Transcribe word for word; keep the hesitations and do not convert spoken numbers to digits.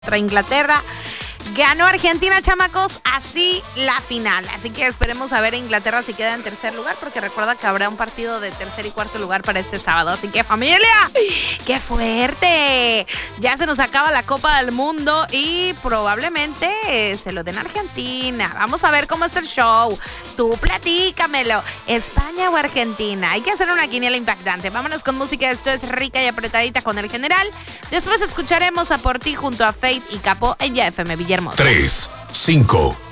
contra Inglaterra. Ganó Argentina, chamacos, así la final. Así que esperemos a ver a Inglaterra si queda en tercer lugar, porque recuerda que habrá un partido de tercer y cuarto lugar para este sábado. Así que, familia, ¡qué fuerte! Ya se nos acaba la Copa del Mundo y probablemente se lo den a Argentina. Vamos a ver cómo está el show. Tú platícamelo. ¿España o Argentina? Hay que hacer una quiniela impactante. Vámonos con música. Esto es Rica y Apretadita con el General. Después escucharemos a Por Ti junto a Faith y Capo en Ya F M Villahermosa. tres, cinco,